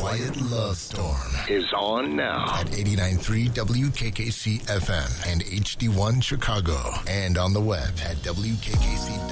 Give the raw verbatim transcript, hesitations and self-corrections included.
Quiet Love Storm is on now at eighty-nine point three W K K C F M and H D one Chicago, and on the web at W K K C dot com.